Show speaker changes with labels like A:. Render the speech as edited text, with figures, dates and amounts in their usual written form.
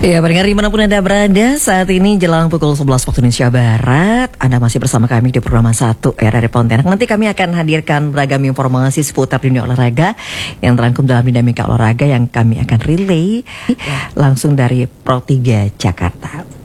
A: Ya, pendengar dimanapun Anda berada, saat ini jelang pukul 11 waktu Indonesia Barat, Anda masih bersama kami di program 1 RRI Pontianak. Nanti kami akan hadirkan beragam informasi seputar dunia olahraga yang terangkum dalam dinamika olahraga yang kami akan relay langsung dari Pro 3 Jakarta.